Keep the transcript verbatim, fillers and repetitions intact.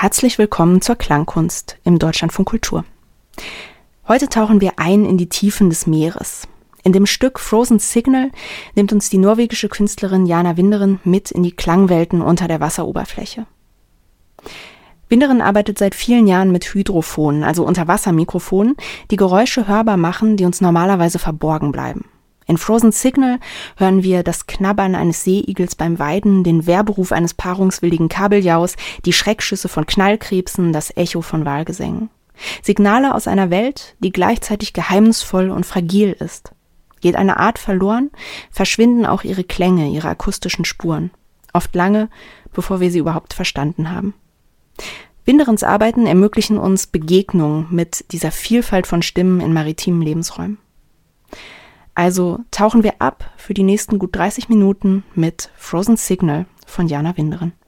Herzlich willkommen zur Klangkunst im Deutschlandfunk Kultur. Heute tauchen wir ein in die Tiefen des Meeres. In dem Stück Frozen Signal nimmt uns die norwegische Künstlerin Jana Winderen mit in die Klangwelten unter der Wasseroberfläche. Winderen arbeitet seit vielen Jahren mit Hydrophonen, also Unterwassermikrofonen, die Geräusche hörbar machen, die uns normalerweise verborgen bleiben. In Frozen Signal hören wir das Knabbern eines Seeigels beim Weiden, den Wehrberuf eines paarungswilligen Kabeljaus, die Schreckschüsse von Knallkrebsen, das Echo von Walgesängen. Signale aus einer Welt, die gleichzeitig geheimnisvoll und fragil ist. Geht eine Art verloren, verschwinden auch ihre Klänge, ihre akustischen Spuren. Oft lange, bevor wir sie überhaupt verstanden haben. Winderens Arbeiten ermöglichen uns Begegnungen mit dieser Vielfalt von Stimmen in maritimen Lebensräumen. Also tauchen wir ab für die nächsten gut dreißig Minuten mit Frozen Signal von Jana Winderen.